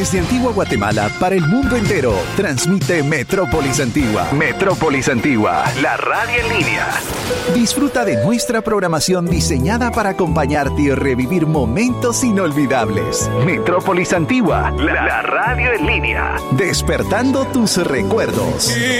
Desde Antigua Guatemala para el mundo entero, transmite Metrópolis Antigua. Metrópolis Antigua, la radio en línea. Disfruta de nuestra programación diseñada para acompañarte y revivir momentos inolvidables. Metrópolis Antigua, la radio en línea. Despertando tus recuerdos.